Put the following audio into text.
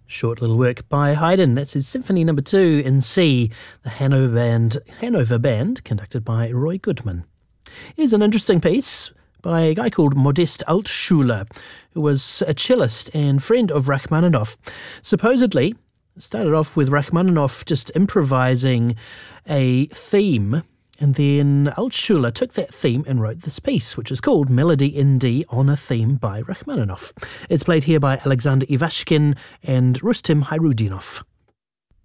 Short little work by Haydn. That's his Symphony No. 2 in C, the Hanover Band, conducted by Roy Goodman. Here's an interesting piece by a guy called Modest Altschuler, who was a cellist and friend of Rachmaninoff. Supposedly, it started off with Rachmaninoff just improvising a theme, and then Altschuler took that theme and wrote this piece, which is called Melody in D on a Theme by Rachmaninoff. It's played here by Alexander Ivashkin and Rustem Hayrudinov.